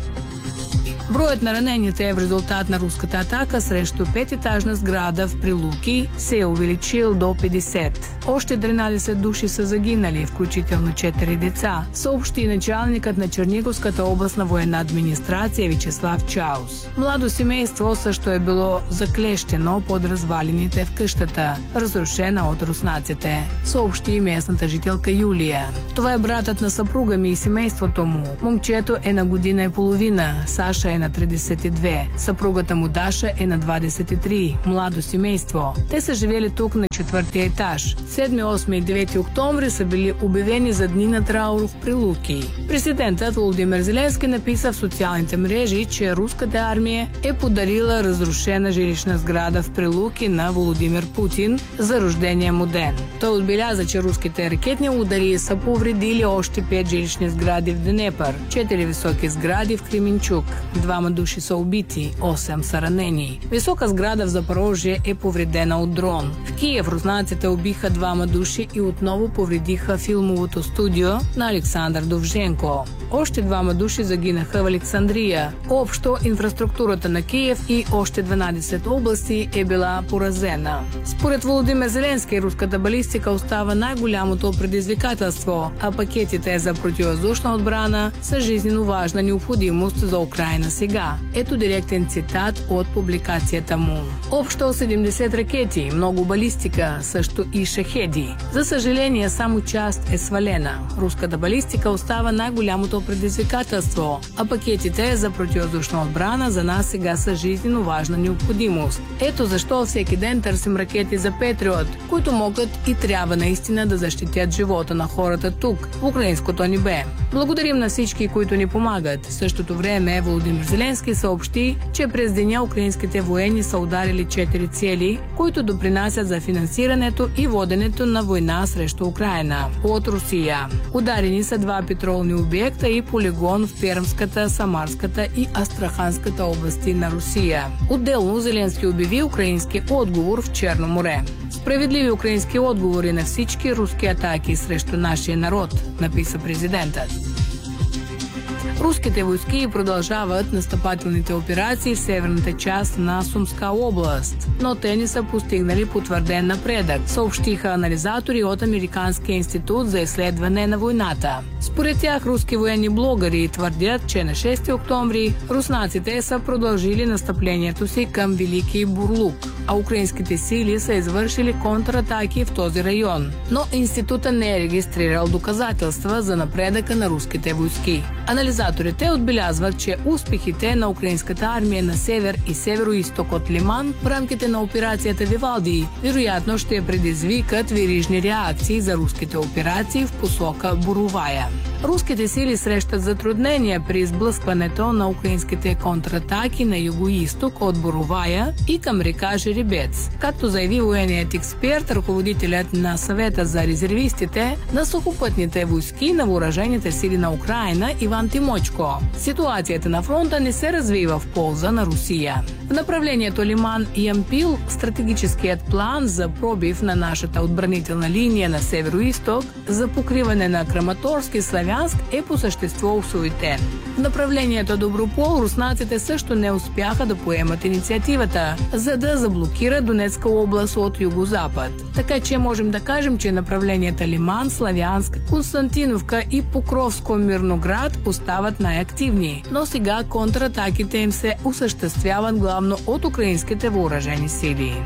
Броят на ранените в резултат на руската атака срещу пететажна сграда в Прилуки се е увеличил до петдесет. Още тринадесет души са загинали, включително четири деца, съобщи началникът на Черниговската областна военна администрация Вячеслав Чаус. Младо семейство също е било заклещено под развалините в къщата, разрушена от руснаците, съобщи местната жителка Юлия. Това е братът на съпруга ми и семейството му. Момчето е на година и половина, Саша е на тридесет и две, съпругата му Даша е на двадесет и три, младо семейство. Те са живели тук на четвъртия етаж. седми, осми и девети октомври са били обявени за дни на траур в Прилуки. Президентът Володимир Зеленски написа в социалните мрежи, че руската армия е подарила разрушена жилищна сграда в Прилуки на Володимир Путин за рождения му ден. Той отбеляза, че руските ракетни удари са повредили още пет жилищни сгради в Днепър, четири високи сгради в Кременчук. Двама души са убити, осем са ранени. Висока сграда в Запорожие е повредена от дрон. В Киев руснаците убиха двама души и отново повредиха филмовото студио на Александър Довженко. Още двама души загинаха в Александрия. Общо инфраструктурата на Киев и още дванадесет области е била поразена. Според Володимир Зеленски, руската балистика остава най-голямото предизвикателство, а пакетите за противовъздушна отбрана са жизненно важна необходимост за Украйна сега. Ето директен цитат от публикацията му. Общо седемдесет ракети, много балистика, също и шахеди. За съжаление, само част е свалена. Руската балистика остава най-голямото предизвикателство, а пакетите за противовъздушна отбрана за нас сега са жизненно важна необходимост. Ето защо всеки ден търсим ракети за Петриот, които могат и трябва наистина да защитят живота на хората тук, в украинското небе. Благодарим на всички, които ни помагат. В същото време Володимир Зеленски съобщи, че през деня украинските военни са ударили четири цели, които допринасят за финансирането и воденето на война срещу Украйна от Русия. Ударени са два петролни обекта и полигон в Пермската, Самарската и Астраханската области на Русия. Отделно Зеленски обяви украински отговор в Черно море. Справедливи украински отговори на всички руски атаки срещу нашия народ, написа президентът. Руските войски продължават настъпателните операции в северната част на Сумска област, но те не са постигнали потвърден напредък, съобщиха анализатори от Американския институт за изследване на войната. Според тях руски военни блогъри твърдят, че на шести октомври руснаците са продължили настъплението си към Велики Бурлук, а украинските сили са извършили контратаки в този район. Но института не е регистрирал доказателства за напредъка на руските войски. Анализаторите отбелязват, че успехите на украинската армия на север и северо-исток от Лиман в рамките на операцията Вивалди вероятно ще предизвикат верижни реакции за руските операции в посока Боровая. Руските сили срещат затруднения при изблъскването на украинските контратаки на юго-исток от Боровая и към река Жеребец, както заяви военният експерт, ръководителят на съвета за резервистите на сухопътните войски на въоръжените сили на Украйна Иван Тимочко. Ситуацията на фронта не се развива в полза на Русия. В направлението Лиман и Ямпил стратегическият план за пробив на нашата отбранителна линия на северо-исток за покриване на Краматорск и Славянск е по същество осуетен. В направлението Добропол руснаците също не успяха да поемат инициативата, за да заблокират Донецка област от югозапад. Така че можем да кажем, че направленията Лиман, Славянск, Константиновка и Покровско-Мирноград остават най-активни, но сега контратаките им се осъществяват главно от украинските въоръжени сили.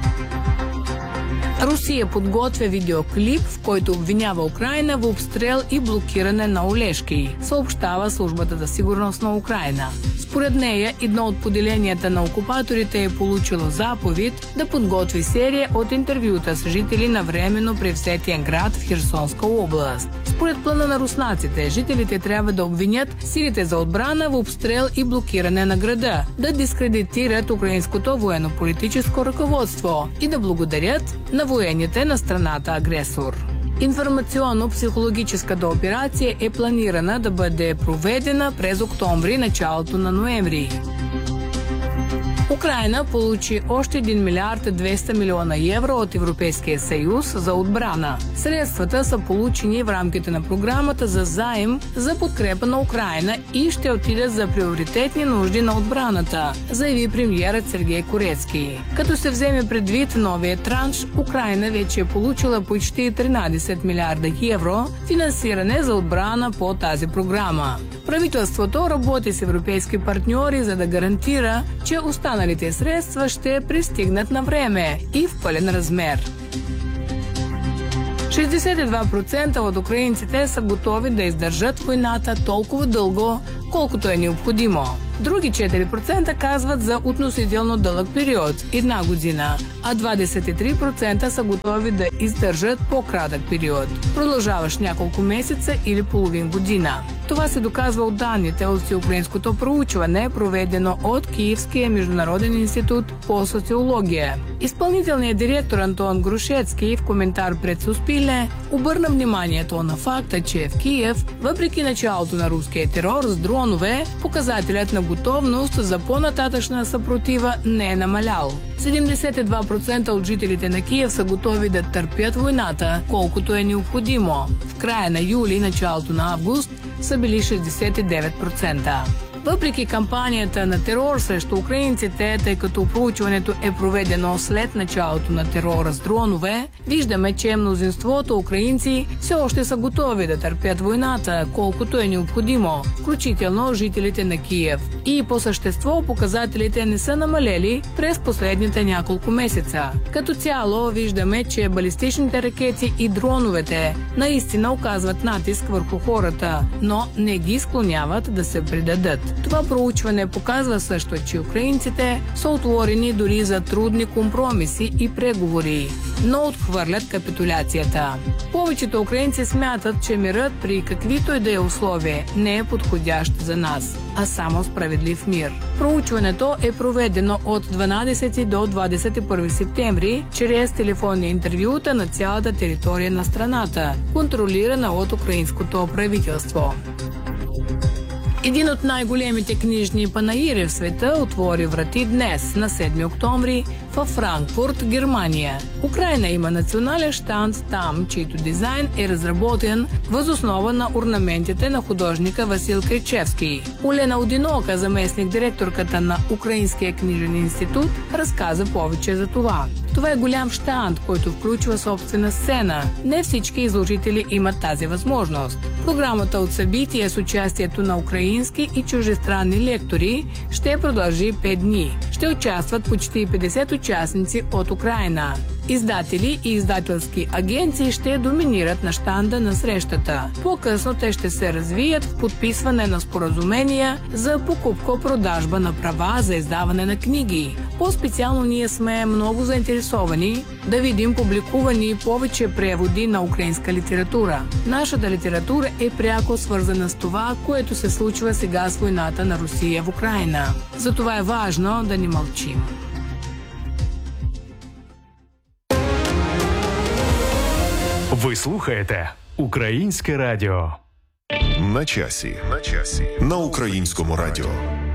Русия подготвя видеоклип, в който обвинява Украйна в обстрел и блокиране на Олешки, съобщава службата за сигурност на Украйна. Според нея, едно от поделенията на окупаторите е получило заповед да подготви серия от интервюта с жители на временно превзетия град в Херсонска област. Според плана на руснаците, жителите трябва да обвинят силите за отбрана в обстрел и блокиране на града, да дискредитират украинското военно-политическо ръководство и да благодарят на военните на страната агресор. Информационно-психологическата операция е планирана да бъде проведена през октомври, началото на ноември. Украина получи още един милиард двеста милиона евро от Европейския съюз за отбрана. Средствата са получени в рамките на програмата за заем за подкрепа на Украина и ще отидат за приоритетни нужди на отбраната, заяви премиерът Сергей Корецки. Като се вземе предвид новия транш, Украина вече е получила почти тринадесет милиарда евро финансиране за отбрана по тази програма. Правителството работи с европейски партньори, за да гарантира, че останалите средства ще пристигнат на време и в пълен размер. шестдесет и два процента от украинците са готови да издържат войната толкова дълго, колкото е необходимо. Други четири процента казват за относително дълъг период – една година, а двадесет и три процента са готови да издържат по-кратък период, продължаващ няколко месеца или половин година. Това се доказва от данните от всеукраинското проучване, проведено от Киевския международен институт по социология. Изпълнителният директор Антон Грушецки в коментар пред Суспилне обърна вниманието на факта, че в Киев, въпреки началото на руския терор с дронове, показателят на готовност за по-нататъчна съпротива не е намалял. седемдесет и два процента от жителите на Киев са готови да търпят войната, колкото е необходимо. В края на юли, началото на август са били шестдесет и девет процента. Въпреки кампанията на терор срещу украинците, тъй като проучването е проведено след началото на терора с дронове, виждаме, че мнозинството украинци все още са готови да търпят войната, колкото е необходимо, включително жителите на Киев. И по същество показателите не са намалели през последните няколко месеца. Като цяло виждаме, че балистичните ракети и дроновете наистина оказват натиск върху хората, но не ги склоняват да се предадат. Това проучване показва също, че украинците са отворени дори за трудни компромиси и преговори, но отхвърлят капитуляцията. Повечето украинци смятат, че мирът при каквито и да е условия не е подходящ за нас, а само справедлив мир. Проучването е проведено от дванадесети до двадесет и първи септември чрез телефонни интервюта на цялата територия на страната, контролирана от украинското правителство. Един от най-големите книжни панаири в света отвори врати днес, на седми октомври, във Франкфурт, Германия. Украина има национален щанд там, чийто дизайн е разработен въз основа на орнаментите на художника Васил Кричевски. Олена Одинока, заместник директорката на Украинския книжен институт, разказа повече за това. Това е голям щанд, който включва собствена сцена. Не всички изложители имат тази възможност. Програмата от събития с участието на украински и чуждестранни лектори ще продължи пет дни. Ще участват почти петдесет участници от Украина. Издатели и издателски агенции ще доминират на щанда на срещата. По-късно те ще се развият в подписване на споразумения за покупко-продажба на права за издаване на книги. По-специално ние сме много заинтересовани да видим публикувани повече преводи на украинска литература. Нашата литература е пряко свързана с това, което се случва сега с войната на Русия в Украина. Затова е важно да не мълчим. Ви слухаєте Українське радіо. На часі. На часі. На Українському радіо.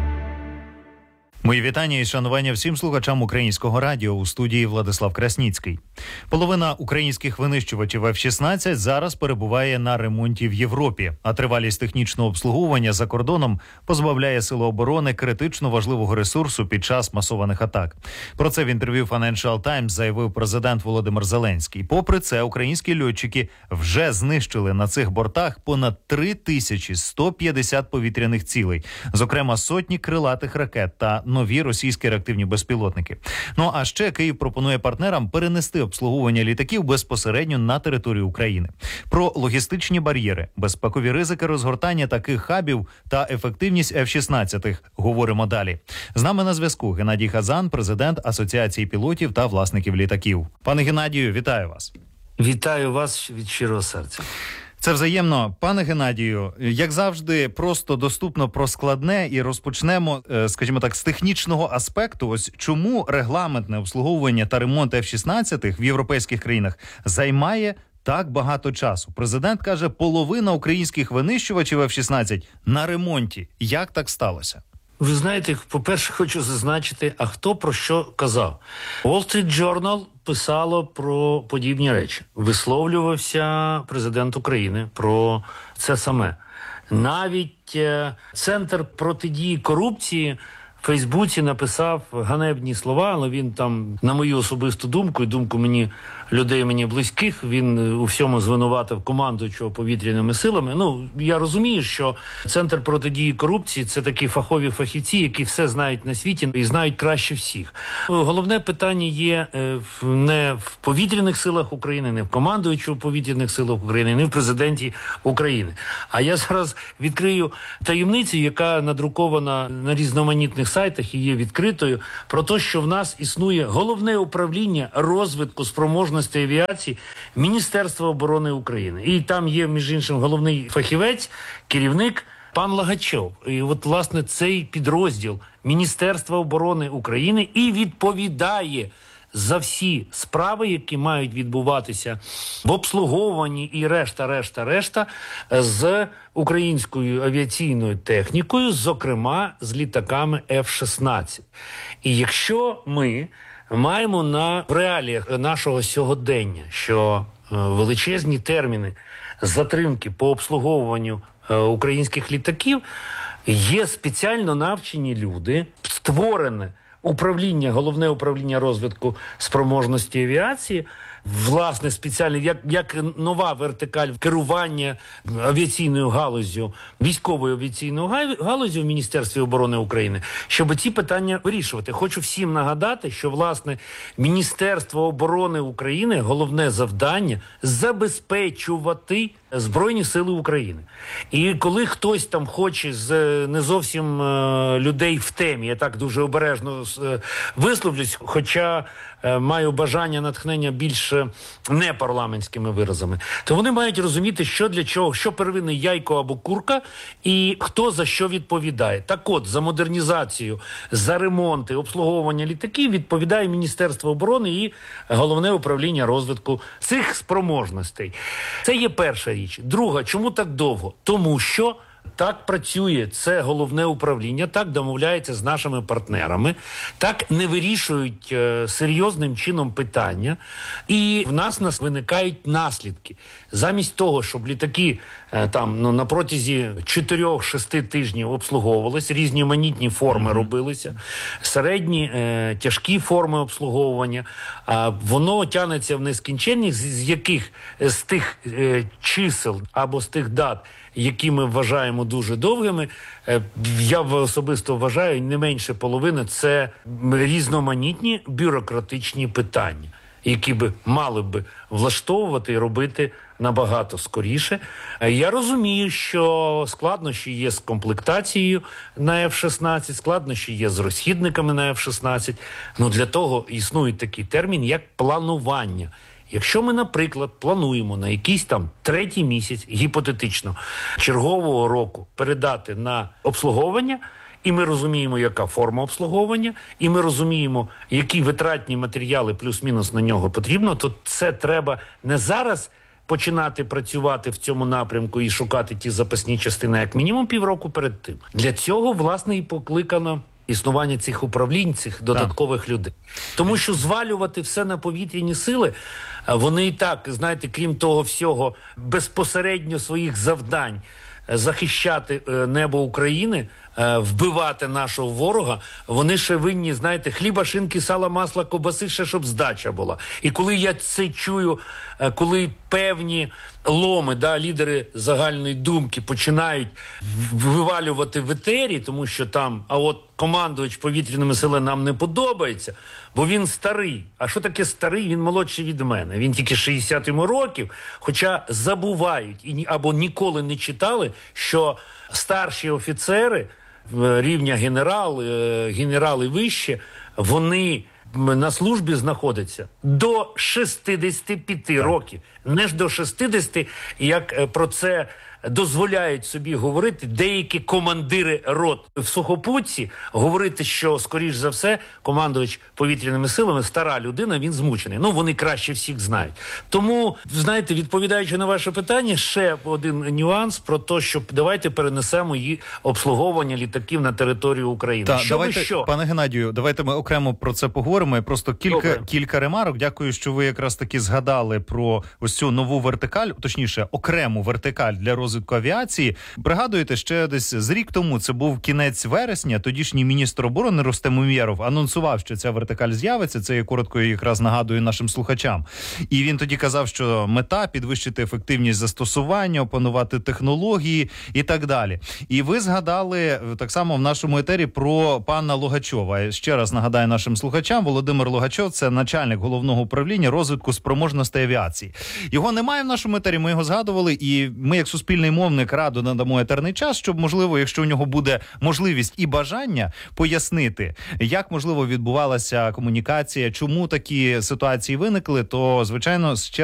Мої вітання і шанування всім слухачам Українського радіо. У студії Владислав Красніцький. Половина українських винищувачів еф шістнадцять зараз перебуває на ремонті в Європі, а тривалість технічного обслуговування за кордоном позбавляє Сили оборони критично важливого ресурсу під час масованих атак. Про це в інтерв'ю Financial Times заявив президент Володимир Зеленський. Попри це, українські льотчики вже знищили на цих бортах понад три тисячі сто п'ятдесят повітряних цілей, зокрема сотні крилатих ракет та нові російські реактивні безпілотники. Ну а ще Київ пропонує партнерам перенести обслуговування літаків безпосередньо на територію України. Про логістичні бар'єри, безпекові ризики розгортання таких хабів та ефективність еф шістнадцять говоримо далі. З нами на зв'язку Геннадій Хазан, президент Асоціації пілотів та власників літаків. Пане Геннадію, вітаю вас. Вітаю вас від щирого серця. Це взаємно. Пане Геннадію, як завжди, просто доступно про складне і розпочнемо, скажімо так, з технічного аспекту. Ось чому регламентне обслуговування та ремонт еф шістнадцять в європейських країнах займає так багато часу? Президент каже, половина українських винищувачів еф шістнадцять на ремонті. Як так сталося? Ви знаєте, по-перше, хочу зазначити, а хто про що казав. Wall Street Journal писало про подібні речі. Висловлювався президент України про це саме. Навіть е, Центр протидії корупції в Фейсбуці написав ганебні слова, але він там, на мою особисту думку, і думку мені людей мені близьких, він у всьому звинуватив командуючого повітряними силами. Ну, я розумію, що Центр протидії корупції – це такі фахові фахівці, які все знають на світі і знають краще всіх. Головне питання є не в повітряних силах України, не в командуючого повітряних силах України, не в президенті України. А я зараз відкрию таємницю, яка надрукована на різноманітних сайтах і є відкритою, про те, що в нас існує головне управління розвитку спроможності авіації Міністерства оборони України. І там є, між іншим, головний фахівець, керівник пан Лагачов. І от, власне, цей підрозділ Міністерства оборони України і відповідає за всі справи, які мають відбуватися в обслуговуванні і решта, решта, решта з українською авіаційною технікою, зокрема з літаками еф шістнадцять. І якщо ми маємо на в реаліях нашого сьогодення, що е, величезні терміни затримки по обслуговуванню е, українських літаків, є спеціально навчені люди, створене управління, головне управління розвитку спроможності авіації, власне, спеціально, як, як нова вертикаль керування авіаційною галуззю, військовою авіаційною галуззю в Міністерстві оборони України, щоб ці питання вирішувати. Хочу всім нагадати, що, власне, Міністерство оборони України, головне завдання – забезпечувати Збройні сили України. І коли хтось там хоче з не зовсім е, людей в темі, я так дуже обережно е, висловлюсь, хоча е, маю бажання натхнення більш не парламентськими виразами, то вони мають розуміти, що для чого, що первинне яйко або курка, і хто за що відповідає. Так от, за модернізацію, за ремонти, обслуговування літаків відповідає Міністерство оборони і Головне управління розвитку цих спроможностей. Це є перша річ. Друга, чому так довго? Тому що так працює це головне управління, так домовляється з нашими партнерами, так не вирішують е, серйозним чином питання, і в нас, нас виникають наслідки. Замість того, щоб літаки е, там ну, на протязі чотирьох-шести тижнів обслуговувалися, різноманітні форми mm-hmm. робилися, середні, е, тяжкі форми обслуговування, а воно тягнеться в нескінченність, з, з яких з тих е, чисел або з тих дат, які ми вважаємо дуже довгими, я особисто вважаю, не менше половини – це різноманітні бюрократичні питання, які би мали би влаштовувати і робити набагато скоріше. Я розумію, що складнощі є з комплектацією на еф шістнадцять, складнощі є з розхідниками на еф шістнадцять. Ну, для того існує такий термін, як планування. Якщо ми, наприклад, плануємо на якийсь там третій місяць, гіпотетично, чергового року передати на обслуговування, і ми розуміємо, яка форма обслуговування, і ми розуміємо, які витратні матеріали плюс-мінус на нього потрібно, то це треба не зараз починати працювати в цьому напрямку і шукати ті запасні частини, як мінімум півроку перед тим. Для цього, власне, і покликано існування цих управлінь, цих додаткових так. людей. Тому що звалювати все на повітряні сили, вони і так, знаєте, крім того всього, безпосередньо своїх завдань захищати небо України, е, вбивати нашого ворога, вони ще винні, знаєте, хліба, шинки, сала, масла, ковбаси, ще щоб здача була. І коли я це чую, е, коли певні ломи, да, лідери загальної думки починають вивалювати в етері, тому що там, а от командувач повітряними силами нам не подобається, бо він старий. А що таке старий? Він молодший від мене. Він тільки шістдесят йому років, хоча забувають і або ніколи не читали, що старші офіцери рівня генерал, генерали вище, вони на службі знаходяться до шістдесяти п'яти років. Не ж до шістдесяти, як про це дозволяють собі говорити деякі командири рот в сухопутці, говорити, що, скоріш за все, командувач повітряними силами, стара людина, він змучений. Ну, вони краще всіх знають. Тому, знаєте, відповідаючи на ваше питання, ще один нюанс про те, що давайте перенесемо її обслуговування літаків на територію України. Так, що давайте, ви що? Пане Геннадію, давайте ми окремо про це поговоримо. І просто кілька, кілька ремарок. Дякую, що ви якраз таки згадали про ось цю нову вертикаль, точніше, окрему вертикаль для розвитку розвитку авіації. Пригадуєте, ще десь з рік тому, це був кінець вересня, тодішній міністр оборони Рустем Умєров анонсував, що ця вертикаль з'явиться. Це я коротко якраз нагадую нашим слухачам. І він тоді казав, що мета – підвищити ефективність застосування, опанувати технології і так далі. І ви згадали так само в нашому етері про пана Логачова. Ще раз нагадаю нашим слухачам, Володимир Логачов – це начальник головного управління розвитку спроможностей авіації. Його немає в нашому етері, ми його згадували, і ми як суспільний мовник раду надамо етерний час, щоб, можливо, якщо у нього буде можливість і бажання, пояснити, як, можливо, відбувалася комунікація, чому такі ситуації виникли, то, звичайно, ще